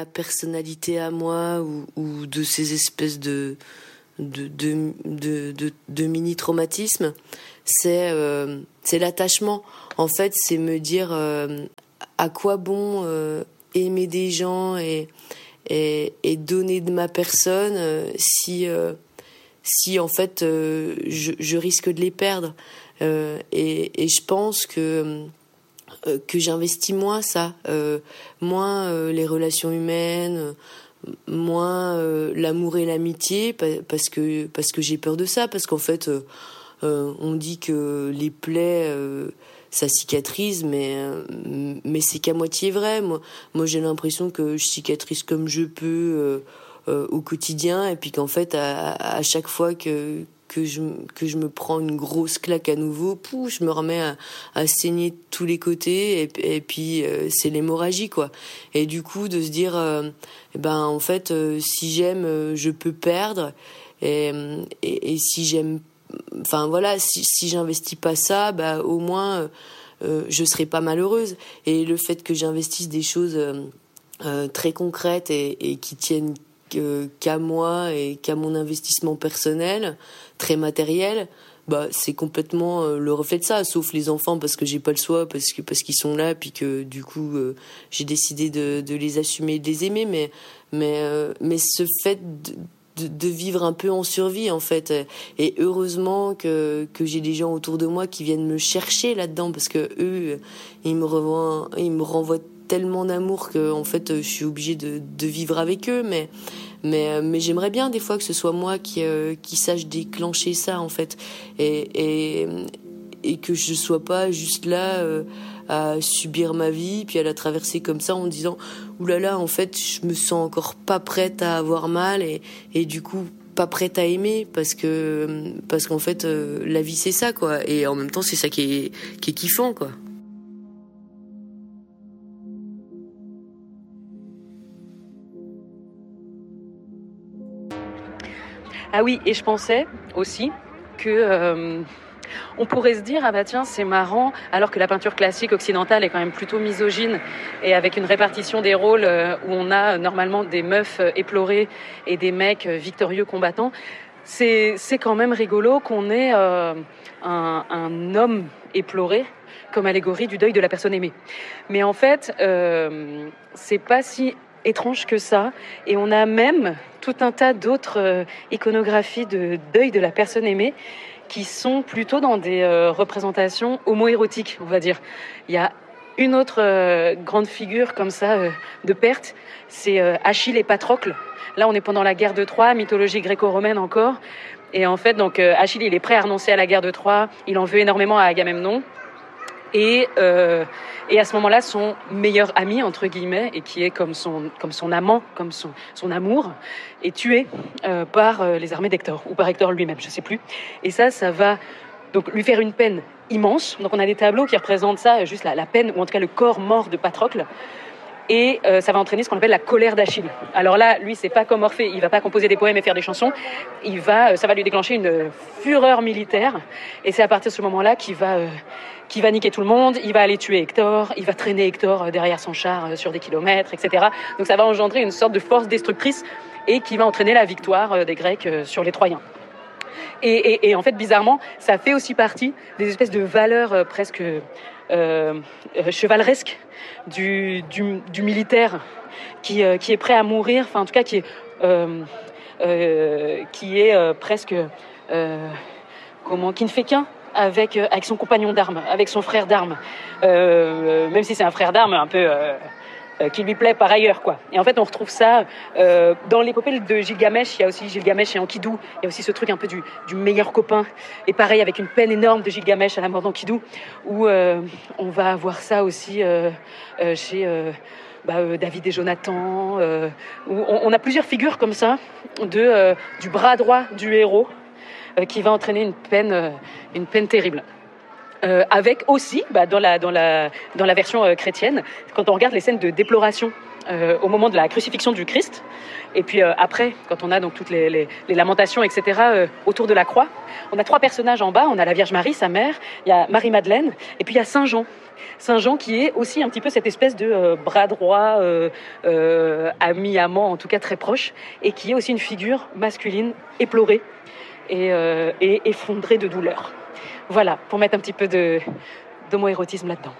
ma personnalité à moi ou de ces espèces de mini-traumatismes, c'est l'attachement. En fait, c'est me dire à quoi bon aimer des gens et donner de ma personne si en fait je risque de les perdre. Et je pense que j'investis moins ça, moins les relations humaines, moins l'amour et l'amitié, parce que j'ai peur de ça, parce qu'en fait on dit que les plaies ça cicatrise, mais c'est qu'à moitié vrai. Moi j'ai l'impression que je cicatrise comme je peux au quotidien, et puis qu'en fait à chaque fois que je me prends une grosse claque à nouveau, je me remets à saigner de tous les côtés, et puis c'est l'hémorragie, quoi. Et du coup de se dire en fait si j'aime je peux perdre, et si j'aime, enfin voilà, si j'investis pas ça, au moins je serai pas malheureuse. Et le fait que j'investisse des choses très concrètes et qui tiennent qu'à moi et qu'à mon investissement personnel, très matériel, c'est complètement le reflet de ça, sauf les enfants, parce que j'ai pas le choix, parce qu'ils sont là, puis que du coup j'ai décidé de les assumer et de les aimer, mais ce fait de vivre un peu en survie, en fait. Et heureusement que j'ai des gens autour de moi qui viennent me chercher là-dedans, parce que eux ils me renvoient tellement d'amour que en fait je suis obligée de vivre avec eux, mais j'aimerais bien des fois que ce soit moi qui sache déclencher ça, en fait, et que je sois pas juste là à subir ma vie, puis à la traverser comme ça en me disant oulala, en fait je me sens encore pas prête à avoir mal, et du coup pas prête à aimer, parce qu'en fait la vie c'est ça, quoi, et en même temps c'est ça qui est kiffant, quoi. Ah oui, et je pensais aussi que on pourrait se dire, ah bah tiens, c'est marrant, alors que la peinture classique occidentale est quand même plutôt misogyne, et avec une répartition des rôles où on a normalement des meufs éplorées et des mecs victorieux combattants, c'est quand même rigolo qu'on ait un homme éploré comme allégorie du deuil de la personne aimée. Mais en fait, c'est pas si étrange que ça, et on a même tout un tas d'autres iconographies de deuil de la personne aimée qui sont plutôt dans des représentations homo-érotiques, on va dire. Il y a une autre grande figure comme ça de perte, c'est Achille et Patrocle. Là, on est pendant la guerre de Troie, mythologie gréco-romaine encore. Et en fait, donc Achille, il est prêt à renoncer à la guerre de Troie. Il en veut énormément à Agamemnon. Et à ce moment-là, son meilleur ami, entre guillemets, et qui est comme son amant, comme son amour, est tué par les armées d'Hector, ou par Hector lui-même, je sais plus. Et ça va donc lui faire une peine immense. Donc on a des tableaux qui représentent ça, juste la peine, ou en tout cas le corps mort de Patrocle. Et ça va entraîner ce qu'on appelle la colère d'Achille. Alors là, lui, c'est pas comme Orphée, il va pas composer des poèmes et faire des chansons. Ça va lui déclencher une fureur militaire. Et c'est à partir de ce moment-là qu'il va niquer tout le monde. Il va aller tuer Hector. Il va traîner Hector derrière son char sur des kilomètres, etc. Donc ça va engendrer une sorte de force destructrice et qui va entraîner la victoire des Grecs sur les Troyens. Et en fait, bizarrement, ça fait aussi partie des espèces de valeurs presque chevaleresques du militaire qui est prêt à mourir, enfin en tout cas qui est presque qui ne fait qu'un avec son compagnon d'armes, avec son frère d'armes, même si c'est un frère d'armes un peu qui lui plaît par ailleurs, quoi. Et en fait, on retrouve ça dans l'épopée de Gilgamesh. Il y a aussi Gilgamesh et Enkidu. Il y a aussi ce truc un peu du meilleur copain. Et pareil, avec une peine énorme de Gilgamesh à la mort d'Enkidu, où on va avoir ça aussi chez David et Jonathan. Où on a plusieurs figures comme ça du bras droit du héros qui va entraîner une peine terrible. Avec aussi, dans la version chrétienne, quand on regarde les scènes de déploration au moment de la crucifixion du Christ. Et puis après, quand on a donc toutes les lamentations, etc., autour de la croix, on a 3 personnages en bas. On a la Vierge Marie, sa mère, il y a Marie-Madeleine, et puis il y a Saint Jean. Saint Jean qui est aussi un petit peu cette espèce de bras droit, ami, amant, en tout cas très proche, et qui est aussi une figure masculine éplorée et effondrée de douleur. Voilà, pour mettre un petit peu d'homoérotisme là-dedans.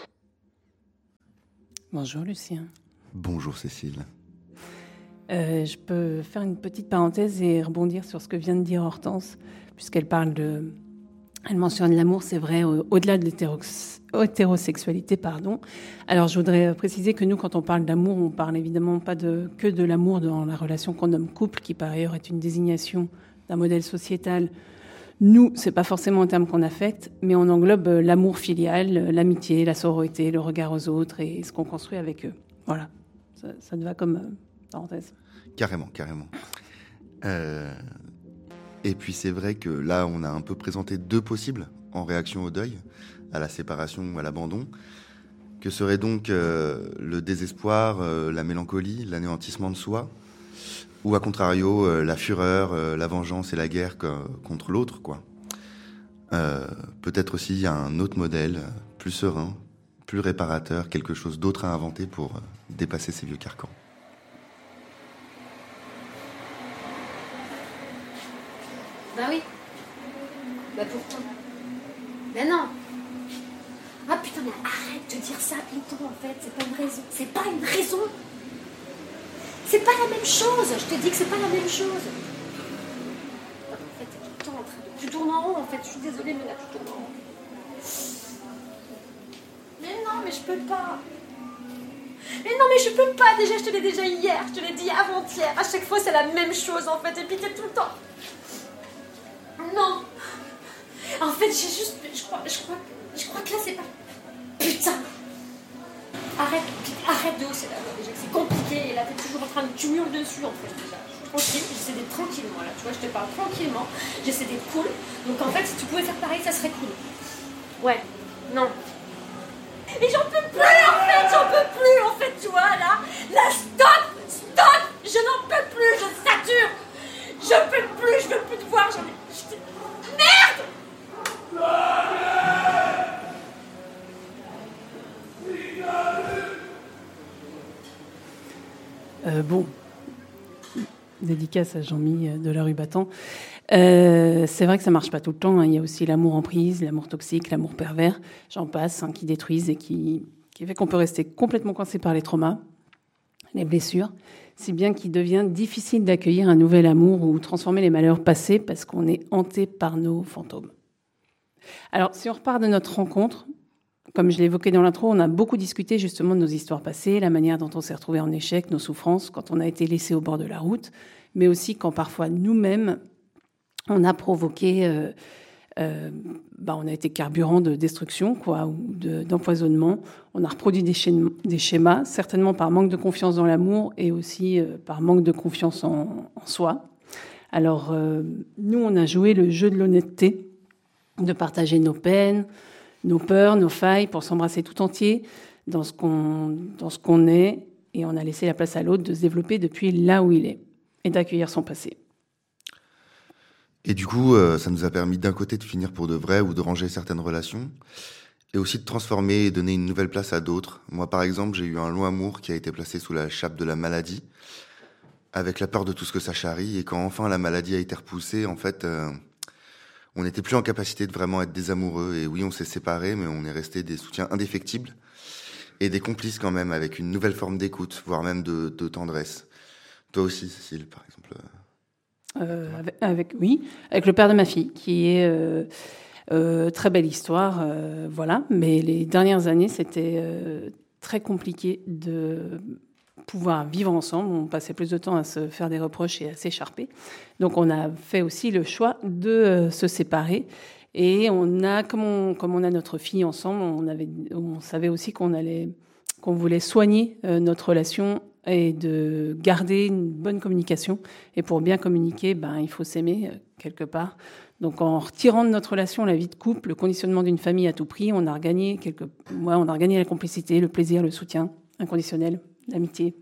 Bonjour Lucien. Bonjour Cécile. Je peux faire une petite parenthèse et rebondir sur ce que vient de dire Hortense, puisqu'elle parle de... Elle mentionne l'amour, c'est vrai, au-delà de l'hétérosexualité, pardon. Alors, je voudrais préciser que nous, quand on parle d'amour, on parle évidemment pas que de l'amour dans la relation qu'on nomme couple, qui par ailleurs est une désignation d'un modèle sociétal. Nous, c'est pas forcément un terme qu'on affecte, mais on englobe l'amour filial, l'amitié, la sororité, le regard aux autres et ce qu'on construit avec eux. Voilà. Ça te va comme parenthèse? Carrément. Et puis c'est vrai que là, on a un peu présenté 2 possibles en réaction au deuil, à la séparation ou à l'abandon, que serait donc le désespoir, la mélancolie, l'anéantissement de soi, ou à contrario, la fureur, la vengeance et la guerre contre l'autre, quoi. Peut-être aussi il y a un autre modèle, plus serein, plus réparateur, quelque chose d'autre à inventer pour dépasser ces vieux carcans. Bah oui. Bah pourquoi? Mais non. Ah putain, mais arrête de dire ça, Python, en fait. C'est pas une raison. C'est pas une raison. C'est pas la même chose. Je te dis que c'est pas la même chose. En fait, t'es tout le temps en train de... Tu tournes en rond, en fait. Je suis désolée, mais là, tu tournes en rond. Mais non, mais je peux pas. Mais non, mais je peux pas. Déjà, je te l'ai déjà hier. Je te l'ai dit avant-hier. À chaque fois, c'est la même chose, en fait. Et puis, t'es tout le temps... Non. En fait, j'ai juste... Je crois que là, c'est pas... Putain. Arrête de hausser la voix, déjà, que c'est compliqué. Et là, t'es toujours en train de... Tu hurles dessus, en fait, déjà. Je suis tranquille, j'essaie d'être tranquillement, là. Tu vois, je te parle tranquillement. J'essaie d'être cool. Donc, en fait, si tu pouvais faire pareil, ça serait cool. Ouais. Non. Mais j'en peux plus, en fait, tu vois, là. Là, stop. Je n'en peux plus, je sature. Je peux plus, je veux plus te voir, Merde! Bon, dédicace à Jean-Mi de la rue Battant. C'est vrai que ça marche pas tout le temps, hein. Il y a aussi l'amour en prise, l'amour toxique, l'amour pervers, j'en passe, hein, qui détruisent et qui fait qu'on peut rester complètement coincé par les traumas, les blessures, si bien qu'il devient difficile d'accueillir un nouvel amour ou transformer les malheurs passés parce qu'on est hanté par nos fantômes. Alors, si on repart de notre rencontre, comme je l'ai évoqué dans l'intro, on a beaucoup discuté justement de nos histoires passées, la manière dont on s'est retrouvés en échec, nos souffrances, quand on a été laissés au bord de la route, mais aussi quand parfois nous-mêmes, on a provoqué, on a été carburant de destruction, quoi, ou d'empoisonnement. On a reproduit des schémas, certainement par manque de confiance dans l'amour et aussi par manque de confiance en soi. Alors, nous, on a joué le jeu de l'honnêteté, de partager nos peines, nos peurs, nos failles, pour s'embrasser tout entier dans ce qu'on est, et on a laissé la place à l'autre de se développer depuis là où il est et d'accueillir son passé. Et du coup, ça nous a permis d'un côté de finir pour de vrai ou de ranger certaines relations, et aussi de transformer et donner une nouvelle place à d'autres. Moi, par exemple, j'ai eu un long amour qui a été placé sous la chape de la maladie, avec la peur de tout ce que ça charrie, et quand enfin la maladie a été repoussée, en fait, on n'était plus en capacité de vraiment être des amoureux, et oui, on s'est séparés, mais on est restés des soutiens indéfectibles, et des complices quand même, avec une nouvelle forme d'écoute, voire même de tendresse. Toi aussi, Cécile, par exemple. Avec le père de ma fille, qui est très belle histoire, voilà. Mais les dernières années, c'était très compliqué de pouvoir vivre ensemble. On passait plus de temps à se faire des reproches et à s'écharper. Donc, on a fait aussi le choix de se séparer. Et on a, comme on a notre fille ensemble, on savait aussi qu'on voulait soigner notre relation et de garder une bonne communication. Et pour bien communiquer, il faut s'aimer quelque part. Donc en retirant de notre relation la vie de couple, le conditionnement d'une famille à tout prix, on a regagné la complicité, le plaisir, le soutien inconditionnel, l'amitié.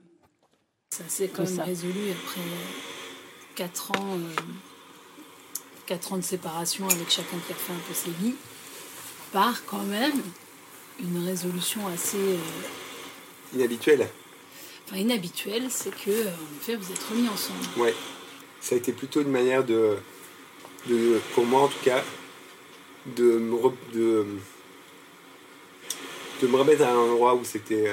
Ça s'est quand même résolu après 4 ans, 4 ans de séparation avec chacun qui refait un peu ses vies, par quand même une résolution assez... Inhabituelle. Enfin, inhabituelle, c'est que en fait, vous êtes remis ensemble. Ouais. Ça a été plutôt une manière de pour moi en tout cas, de me remettre à un endroit où c'était